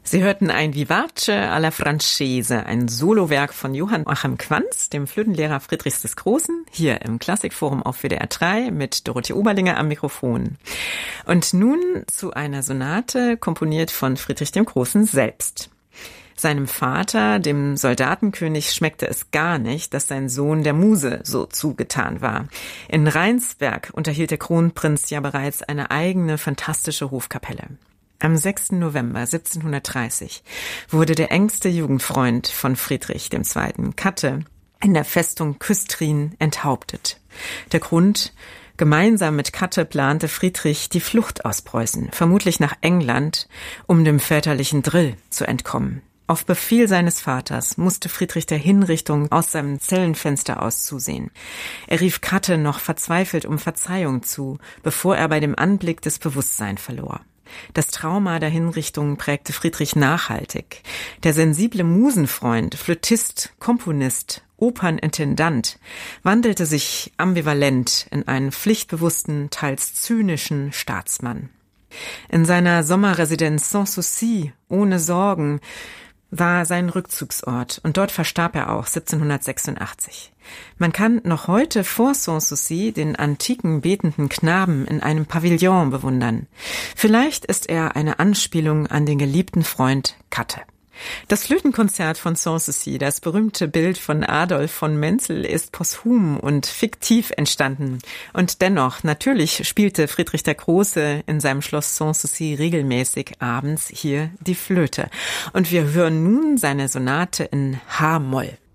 Sie hörten ein Vivace alla Francese, ein Solowerk von Johann Joachim Quanz, dem Flötenlehrer Friedrichs des Großen, hier im Klassikforum auf WDR 3 mit Dorothee Oberlinger am Mikrofon. Und nun zu einer Sonate, komponiert von Friedrich dem Großen selbst. Seinem Vater, dem Soldatenkönig, schmeckte es gar nicht, dass sein Sohn der Muse so zugetan war. In Rheinsberg unterhielt der Kronprinz ja bereits eine eigene fantastische Hofkapelle. Am 6. November 1730 wurde der engste Jugendfreund von Friedrich II., Katte, in der Festung Küstrin enthauptet. Der Grund: gemeinsam mit Katte plante Friedrich die Flucht aus Preußen, vermutlich nach England, um dem väterlichen Drill zu entkommen. Auf Befehl seines Vaters musste Friedrich der Hinrichtung aus seinem Zellenfenster aus zusehen. Er rief Katte noch verzweifelt um Verzeihung zu, bevor er bei dem Anblick das Bewusstsein verlor. Das Trauma der Hinrichtung prägte Friedrich nachhaltig. Der sensible Musenfreund, Flötist, Komponist, Opernintendant wandelte sich ambivalent in einen pflichtbewussten, teils zynischen Staatsmann. In seiner Sommerresidenz Sans Souci, ohne Sorgen, war sein Rückzugsort, und dort verstarb er auch 1786. Man kann noch heute vor Sans Souci den antiken betenden Knaben in einem Pavillon bewundern. Vielleicht ist er eine Anspielung an den geliebten Freund Katte. Das Flötenkonzert von Sans Souci, das berühmte Bild von Adolf von Menzel, ist posthum und fiktiv entstanden. Und dennoch, natürlich spielte Friedrich der Große in seinem Schloss Sans Souci regelmäßig abends hier die Flöte. Und wir hören nun seine Sonate in H-Moll.